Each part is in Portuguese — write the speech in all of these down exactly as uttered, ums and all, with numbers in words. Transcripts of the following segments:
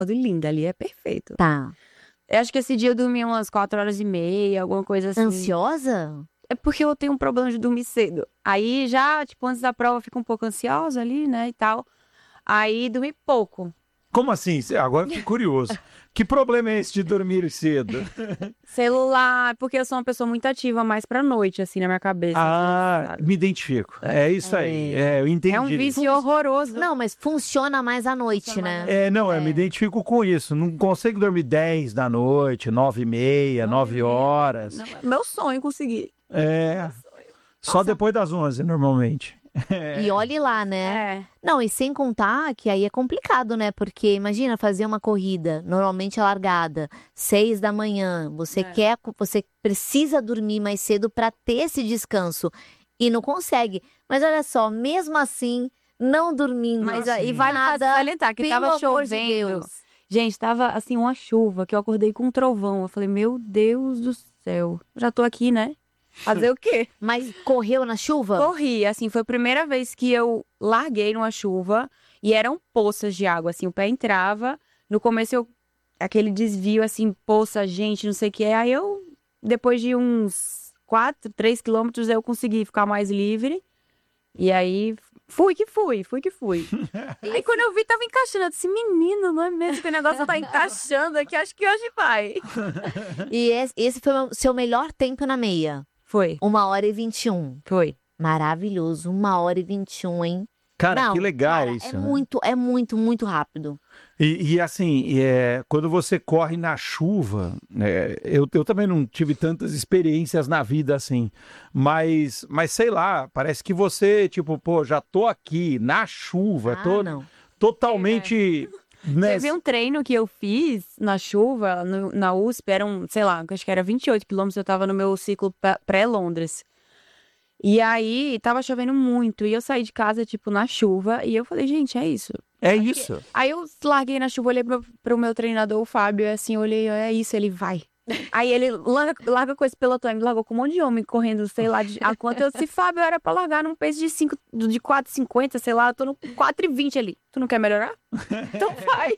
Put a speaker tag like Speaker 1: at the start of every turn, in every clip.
Speaker 1: linda, ali é perfeito.
Speaker 2: Tá.
Speaker 1: Eu acho que esse dia eu dormi umas quatro horas e meia, alguma coisa assim.
Speaker 2: Ansiosa?
Speaker 1: É porque eu tenho um problema de dormir cedo. Aí já, tipo, antes da prova eu fico um pouco ansiosa ali, né, e tal. Aí dormi pouco.
Speaker 3: Como assim? Agora eu fiquei curioso. Que problema é esse de dormir cedo?
Speaker 1: Celular, porque eu sou uma pessoa muito ativa mais pra noite, assim, na minha cabeça.
Speaker 3: Ah,
Speaker 1: sabe?
Speaker 3: me identifico. É isso aí. É, eu entendi.
Speaker 1: É um vício horroroso.
Speaker 2: Não, mas funciona mais à noite, né?
Speaker 3: É, não, eu me identifico com isso. Não consigo dormir dez da noite, nove e meia, nove horas.
Speaker 1: Não, é meu sonho conseguir.
Speaker 3: É, só depois das onze, normalmente.
Speaker 2: E olhe lá, né?
Speaker 1: É.
Speaker 2: Não, e sem contar que aí é complicado, né? Porque imagina fazer uma corrida, normalmente a largada, seis da manhã. Você
Speaker 1: É.
Speaker 2: quer, você precisa dormir mais cedo para ter esse descanso e não consegue. Mas olha só, mesmo assim, não dormindo.
Speaker 1: Mas
Speaker 3: Ah,
Speaker 1: aí
Speaker 3: sim.
Speaker 1: vale
Speaker 2: nada,
Speaker 1: salientar que
Speaker 2: pelo
Speaker 1: tava
Speaker 2: amor de
Speaker 1: chovendo.
Speaker 2: Deus.
Speaker 1: Gente, tava assim uma chuva que eu acordei com um trovão. Eu falei, meu Deus do céu. Já tô aqui, né? Fazer o quê?
Speaker 2: Mas correu na chuva?
Speaker 1: Corri, assim, foi a primeira vez que eu larguei numa chuva e eram poças de água, assim, o pé entrava. No começo eu aquele desvio assim, poça, gente, não sei o que. Aí eu depois de uns quatro, três quilômetros eu consegui ficar mais livre. E aí fui que fui, fui que fui. Aí quando eu vi, tava encaixando. Eu disse, menino, não é mesmo que o negócio tá encaixando aqui? Acho que hoje vai.
Speaker 2: E esse, esse foi o seu melhor tempo na meia?
Speaker 1: Foi,
Speaker 2: Uma hora e vinte e um.
Speaker 1: foi.
Speaker 2: Maravilhoso, uma hora e vinte e um, hein?
Speaker 3: Cara,
Speaker 2: Não,
Speaker 3: que legal
Speaker 2: cara,
Speaker 3: isso.
Speaker 2: É
Speaker 3: né?
Speaker 2: muito, é muito, muito rápido.
Speaker 3: E, e assim, é, quando você corre na chuva, né, eu, eu também não tive tantas experiências na vida assim, mas, mas sei lá, parece que você, tipo, pô, já tô aqui na chuva,
Speaker 2: Ah,
Speaker 3: tô
Speaker 2: não.
Speaker 3: totalmente... né,
Speaker 1: Teve um treino que eu fiz na chuva, no- na U S P, eram, sei lá, acho que era vinte e oito quilômetros, eu tava no meu ciclo pré- pré-Londres. E aí, tava chovendo muito, e eu saí de casa, tipo, na chuva, e eu falei, gente, é isso.
Speaker 3: É
Speaker 1: Acho que-
Speaker 3: isso.
Speaker 1: Aí eu larguei na chuva, olhei pro, pro meu treinador, o Fábio, e assim, eu olhei, é isso, ele vai. Aí ele larga, larga com esse pelotão, ele largou com um monte de homem correndo, sei lá, de, a quanto eu disse, Fábio, era pra largar num pace de, cinco, de quatro e cinquenta, sei lá, eu tô no quatro e vinte ali. Tu não quer melhorar? Então vai.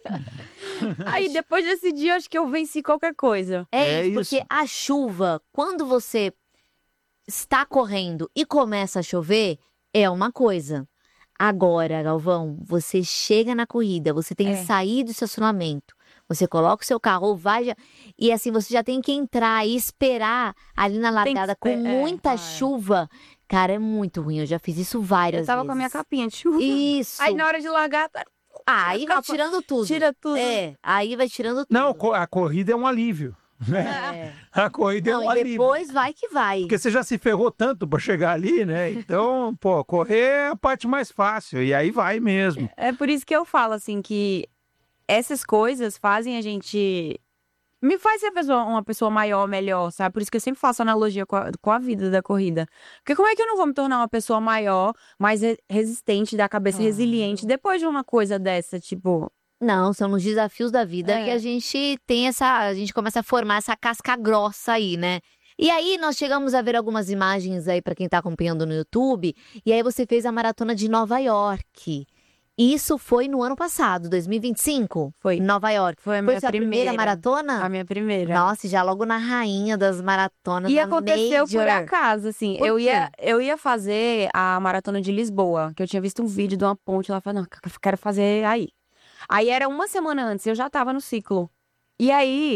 Speaker 1: Aí depois desse dia, eu acho que eu venci qualquer coisa.
Speaker 2: É,
Speaker 3: É
Speaker 2: isso, porque
Speaker 3: isso.
Speaker 2: a chuva, quando você está correndo e começa a chover, é uma coisa. Agora, Galvão, você chega na corrida, você tem
Speaker 1: É.
Speaker 2: que sair do estacionamento, você coloca o seu carro ou vai já, e assim você já tem que entrar e esperar ali na
Speaker 1: Tem que
Speaker 2: largada com
Speaker 1: esper- é,
Speaker 2: muita
Speaker 1: ah, é.
Speaker 2: chuva. Cara, é muito ruim. Eu já fiz isso várias
Speaker 1: Eu tava
Speaker 2: vezes.
Speaker 1: com a minha capinha de chuva.
Speaker 2: Isso.
Speaker 1: Aí na hora de largar, tá-
Speaker 2: Ah, aí vai
Speaker 1: capa-
Speaker 2: tirando tudo.
Speaker 1: tira tudo.
Speaker 2: É, aí vai tirando tudo.
Speaker 3: Não, co- a corrida é um alívio. Né?
Speaker 2: É.
Speaker 3: A corrida é
Speaker 2: Não,
Speaker 3: um
Speaker 2: e
Speaker 3: alívio.
Speaker 2: depois vai que vai.
Speaker 3: Porque você já se ferrou tanto para chegar ali, né? Então, pô, correr é a parte mais fácil. E aí vai mesmo.
Speaker 1: É por isso que eu falo, assim, que essas coisas fazem a gente... Me faz ser pessoa- uma pessoa maior, melhor, sabe? Por isso que eu sempre faço analogia com a, com a vida da corrida. Porque como é que eu não vou me tornar uma pessoa maior, mais re- resistente, da cabeça
Speaker 2: Claro.
Speaker 1: resiliente, depois de uma coisa dessa, tipo...
Speaker 2: Não, são nos desafios da vida
Speaker 1: É.
Speaker 2: que a gente tem essa, a gente começa a formar essa casca grossa aí, né? E aí nós chegamos a ver algumas imagens aí pra quem tá acompanhando no YouTube, e aí você fez a maratona de Nova York. Isso foi no ano passado, dois mil e vinte e cinco?
Speaker 1: Foi.
Speaker 2: Nova York.
Speaker 1: Foi a
Speaker 2: Foi
Speaker 1: minha
Speaker 2: sua primeira,
Speaker 1: primeira.
Speaker 2: maratona?
Speaker 1: A minha primeira.
Speaker 2: Nossa, já logo na rainha das maratonas.
Speaker 1: E
Speaker 2: na
Speaker 1: aconteceu por
Speaker 2: Major.
Speaker 1: acaso, assim.
Speaker 2: Por
Speaker 1: Eu
Speaker 2: quê?
Speaker 1: ia, eu ia fazer a maratona de Lisboa, que eu tinha visto um vídeo de uma ponte lá, falei, não, eu quero fazer aí. Aí era uma semana antes, eu já tava no ciclo. E aí,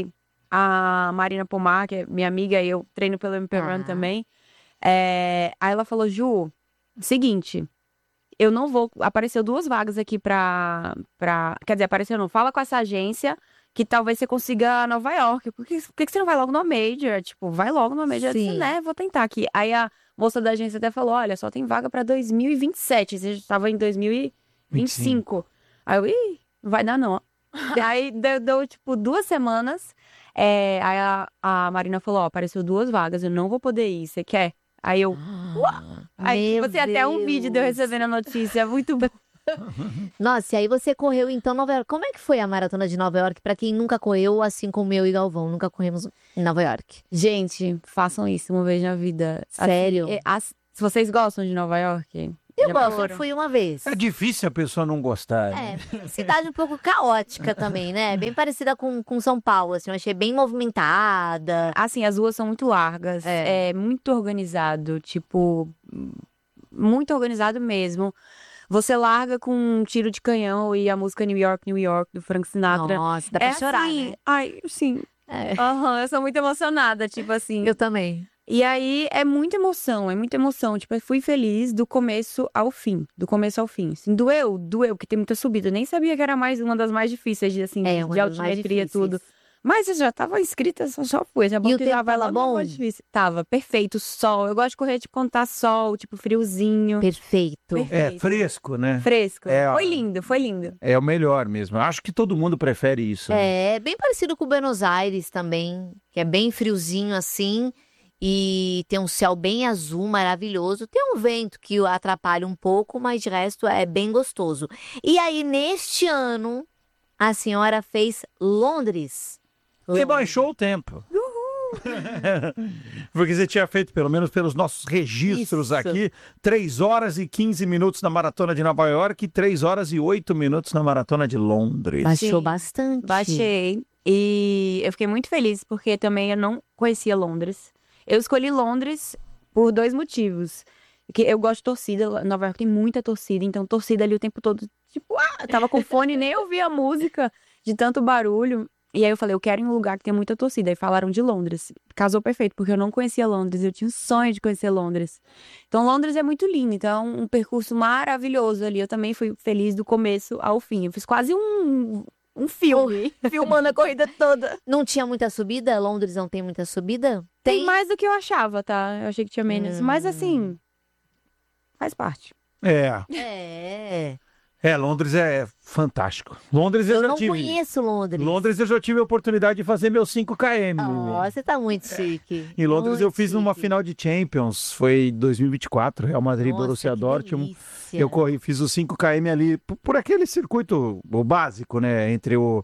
Speaker 1: a Marina Pomar, que é minha amiga, e eu treino pelo M P Run
Speaker 2: Ah.
Speaker 1: também, é, aí ela falou, Ju, seguinte, eu não vou... Apareceu duas vagas aqui pra, pra... Quer dizer, apareceu não, fala com essa agência que talvez você consiga Nova York. Por que, por que que você não vai logo no Major? Tipo, vai logo no Major. Eu disse,
Speaker 2: Sim.
Speaker 1: né, vou tentar aqui. Aí a moça da agência até falou, olha, só tem vaga pra dois mil e vinte e sete. Você já tava em dois mil e vinte e cinco. Aí eu, ih, não vai dar não. Aí deu, deu, tipo, duas semanas. É, aí a, a Marina falou, ó, apareceu duas vagas, eu não vou poder ir, você quer? Aí eu... Aí
Speaker 2: Meu
Speaker 1: você até um vídeo de eu
Speaker 2: Deus.
Speaker 1: recebendo a notícia, muito bom.
Speaker 2: Nossa, e aí você correu então Nova York. Como é que foi a maratona de Nova York pra quem nunca correu, assim como eu e Galvão, nunca corremos em Nova York?
Speaker 1: Gente, façam isso uma vez na vida. Assim,
Speaker 2: Sério?
Speaker 1: é, as- se vocês gostam de Nova York,
Speaker 2: Eu
Speaker 1: Já
Speaker 2: gosto,
Speaker 1: foram?
Speaker 2: eu fui uma vez.
Speaker 3: É difícil a pessoa não gostar. né?
Speaker 2: É, cidade um pouco caótica também, né? Bem parecida com, com São Paulo, assim, eu achei bem movimentada.
Speaker 1: Assim, as ruas são muito largas,
Speaker 2: É.
Speaker 1: é, muito organizado, tipo, muito organizado mesmo. Você larga com um tiro de canhão e a música New York, New York, do Frank Sinatra.
Speaker 2: Nossa, dá pra
Speaker 1: é
Speaker 2: chorar,
Speaker 1: assim,
Speaker 2: né?
Speaker 1: ai, sim.
Speaker 2: É.
Speaker 1: Aham, eu sou muito emocionada, tipo assim.
Speaker 2: Eu também.
Speaker 1: E aí é muita emoção, é muita emoção. Tipo, eu fui feliz do começo ao fim, do começo ao fim. Assim, doeu, doeu, porque tem muita subida. Eu nem sabia que era mais uma das mais difíceis, de, assim,
Speaker 2: É,
Speaker 1: de,
Speaker 2: uma
Speaker 1: de
Speaker 2: das mais
Speaker 1: altimetria,
Speaker 2: difíceis.
Speaker 1: tudo. Mas eu já tava inscrita, só, só fui. Já bom
Speaker 2: E o
Speaker 1: que
Speaker 2: tempo
Speaker 1: já vai
Speaker 2: tava
Speaker 1: logo na
Speaker 2: bom?
Speaker 1: mais difícil. Tava, perfeito, sol. Eu gosto de correr, tipo, quando tá sol, tipo, friozinho.
Speaker 2: Perfeito.
Speaker 3: É, fresco, né?
Speaker 1: Fresco.
Speaker 3: É, ó.
Speaker 1: Foi lindo, foi lindo.
Speaker 3: É o melhor mesmo. Eu acho que todo mundo prefere isso. né?
Speaker 2: É, bem parecido com Buenos Aires também, que é bem friozinho assim, e tem um céu bem azul, maravilhoso. Tem um vento que o atrapalha um pouco, mas de resto é bem gostoso. E aí, neste ano, a senhora fez Londres.
Speaker 3: Você baixou o tempo. Porque você tinha feito, pelo menos pelos nossos registros
Speaker 2: Isso.
Speaker 3: aqui, três horas e quinze minutos na Maratona de Nova York e três horas e oito minutos na Maratona de Londres.
Speaker 2: Baixou
Speaker 1: Sim.
Speaker 2: bastante.
Speaker 1: Baixei. E eu fiquei muito feliz, porque também eu não conhecia Londres. Eu escolhi Londres por dois motivos. Porque eu gosto de torcida, Nova York tem muita torcida, então torcida ali o tempo todo, tipo, ah, eu tava com fone, nem ouvia a música de tanto barulho. E aí eu falei, eu quero ir em um lugar que tem muita torcida. Aí falaram de Londres. Casou perfeito, porque eu não conhecia Londres, eu tinha um sonho de conhecer Londres. Então Londres é muito lindo, então é um percurso maravilhoso ali. Eu também fui feliz do começo ao fim. Eu fiz quase um, um filme, filmando a corrida toda.
Speaker 2: Não tinha muita subida? Londres não tem muita subida?
Speaker 1: Tem mais do que eu achava, tá? Eu achei que tinha menos.
Speaker 2: Hum.
Speaker 1: Mas assim, faz parte.
Speaker 3: É,
Speaker 2: É.
Speaker 3: é, Londres é fantástico. Londres eu,
Speaker 2: Eu
Speaker 3: já
Speaker 2: não
Speaker 3: tive.
Speaker 2: conheço Londres.
Speaker 3: Londres eu já tive a oportunidade de fazer meus cinco quilômetros.
Speaker 2: Oh, você tá muito chique.
Speaker 3: Em Londres
Speaker 2: Muito
Speaker 3: eu fiz uma
Speaker 2: chique.
Speaker 3: final de Champions, foi dois mil e vinte e quatro, Real Madrid,
Speaker 2: Nossa,
Speaker 3: Borussia
Speaker 2: que
Speaker 3: Dortmund.
Speaker 2: delícia.
Speaker 3: Eu corri, fiz os cinco quilômetros ali, por, por aquele circuito o básico, né? Entre o,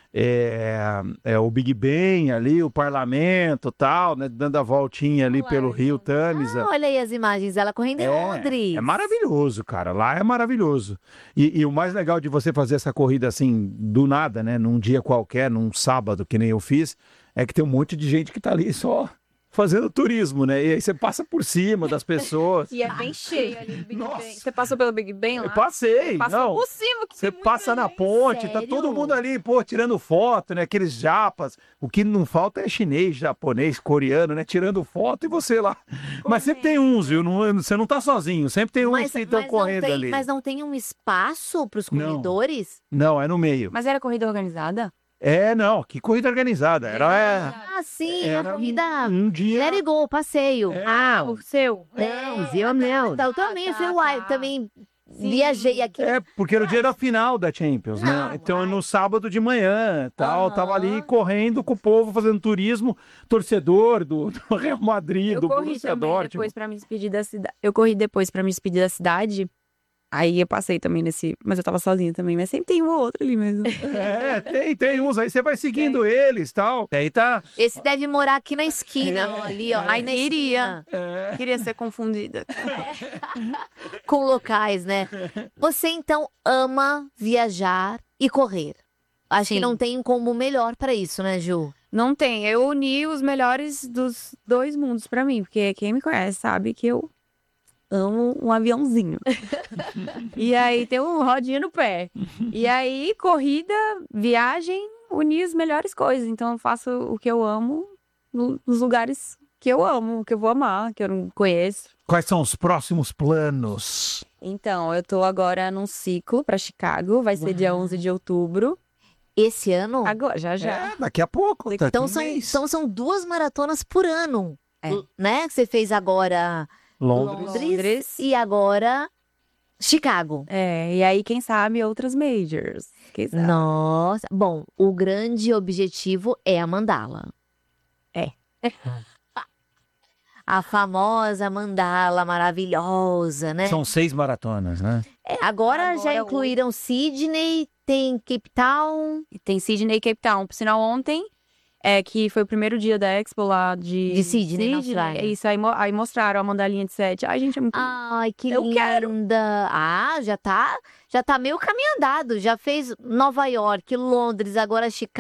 Speaker 3: é, é, o Big Ben ali, o parlamento e tal, né? Dando a voltinha ali pelo Rio Tamisa.
Speaker 2: Ah, olha aí as imagens, ela correndo em Londres.
Speaker 3: É maravilhoso, cara. Lá é maravilhoso. E, e o mais legal de você fazer essa corrida assim, do nada, né? Num dia qualquer, num sábado, que nem eu fiz, é que tem um monte de gente que tá ali só fazendo turismo, né? E aí você passa por cima das pessoas.
Speaker 1: E é bem cheio ali do Big
Speaker 3: Nossa.
Speaker 1: Ben. Você passou pelo Big Ben lá?
Speaker 3: Eu passei,
Speaker 1: Passou
Speaker 3: não.
Speaker 1: por cima. Que
Speaker 3: Você
Speaker 1: tem
Speaker 3: passa
Speaker 1: muita
Speaker 3: na
Speaker 1: gente.
Speaker 3: ponte, tá
Speaker 2: Sério?
Speaker 3: todo mundo ali, pô, tirando foto, né? Aqueles japas. O que não falta é chinês, japonês, coreano, né? Tirando foto e você lá. Mas sempre tem uns, viu? Não, você não tá sozinho. Sempre tem uns
Speaker 2: Mas,
Speaker 3: que estão
Speaker 2: mas
Speaker 3: correndo
Speaker 2: não tem,
Speaker 3: ali.
Speaker 2: mas não tem um espaço para os
Speaker 3: Não.
Speaker 2: corredores?
Speaker 3: Não, é no meio.
Speaker 1: Mas era corrida organizada?
Speaker 3: É, não. Que corrida organizada. Era é,
Speaker 2: Ah, sim,
Speaker 3: Era
Speaker 2: a corrida.
Speaker 3: um dia.
Speaker 2: Let it go, passeio.
Speaker 3: É.
Speaker 2: Ah,
Speaker 1: O seu?
Speaker 2: não, eu não. Então, eu também, eu
Speaker 1: tá,
Speaker 2: fui uai,
Speaker 1: tá.
Speaker 2: também
Speaker 1: Sim.
Speaker 2: viajei aqui.
Speaker 3: É, porque era o dia da final da Champions, né?
Speaker 2: Não,
Speaker 3: Então,
Speaker 2: ai.
Speaker 3: no sábado de manhã, tal,
Speaker 2: Aham.
Speaker 3: tava ali correndo com o povo, fazendo turismo, torcedor do, do Real Madrid,
Speaker 1: Eu
Speaker 3: do
Speaker 1: corri
Speaker 3: Borussia
Speaker 1: também
Speaker 3: Dortmund.
Speaker 1: depois pra me despedir da cidade. Eu corri depois pra me despedir da cidade. Aí eu passei também nesse. Mas eu tava sozinha também. Mas sempre tem um ou outro ali mesmo.
Speaker 3: É, tem, tem uns aí, você vai seguindo eles, tal. Aí tá.
Speaker 2: Esse deve morar aqui na esquina, ó, ali, ó.
Speaker 1: Ai,
Speaker 2: na
Speaker 1: nem iria.
Speaker 2: esquina,
Speaker 3: É.
Speaker 1: Queria ser confundida.
Speaker 2: com locais, né? Você então ama viajar e correr. Acho que
Speaker 1: Sim.
Speaker 2: não tem como melhor pra isso, né, Ju?
Speaker 1: Não tem. Eu uni os melhores dos dois mundos pra mim. Porque quem me conhece sabe que eu amo um aviãozinho. E aí tem um rodinha no pé. E aí, corrida, viagem, uni as melhores coisas. Então eu faço o que eu amo no- nos lugares que eu amo, que eu vou amar, que eu não conheço.
Speaker 3: Quais são os próximos planos?
Speaker 1: Então, eu tô agora num ciclo pra Chicago. Vai ser dia onze de outubro.
Speaker 2: Esse ano?
Speaker 1: Agora, já já.
Speaker 3: É, daqui a pouco. Daqui
Speaker 2: Então
Speaker 3: um
Speaker 2: são,
Speaker 3: mês.
Speaker 2: são, são duas maratonas por ano,
Speaker 1: É.
Speaker 2: né? Que você fez agora
Speaker 3: Londres.
Speaker 2: Londres,
Speaker 1: Londres.
Speaker 2: e agora Chicago.
Speaker 1: É, e aí, quem sabe, outras majors. Quem sabe?
Speaker 2: Nossa, bom, o grande objetivo é a mandala.
Speaker 1: É.
Speaker 2: A famosa mandala maravilhosa, né?
Speaker 3: São seis maratonas, né?
Speaker 2: É, agora,
Speaker 1: Agora
Speaker 2: já
Speaker 1: é
Speaker 2: incluíram Sydney, tem Cape Town.
Speaker 1: E tem Sydney e Cape Town. Por sinal, ontem É que foi o primeiro dia da Expo lá de...
Speaker 2: De Sydney, na Austrália.
Speaker 1: É isso, aí, mo- aí mostraram a mandalinha de sete. Ai, gente, é muito...
Speaker 2: Ai, que
Speaker 1: Eu
Speaker 2: linda.
Speaker 1: quero.
Speaker 2: Ah, já tá, já tá meio caminho andado. Já fez Nova York, Londres, agora Chicago.